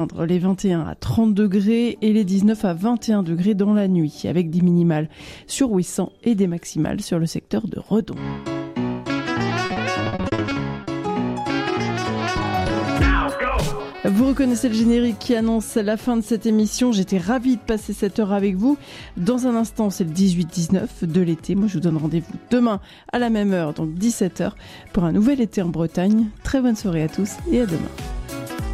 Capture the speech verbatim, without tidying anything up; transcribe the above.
Les vingt et un à trente degrés et les dix-neuf à vingt et un degrés dans la nuit, avec des minimales sur Ouessant et des maximales sur le secteur de Redon. Vous reconnaissez le générique qui annonce la fin de cette émission. J'étais ravie de passer cette heure avec vous. Dans un instant, c'est le dix-huit dix-neuf de l'été. Moi, je vous donne rendez-vous demain à la même heure, donc dix-sept heures, pour un nouvel été en Bretagne. Très bonne soirée à tous et à demain.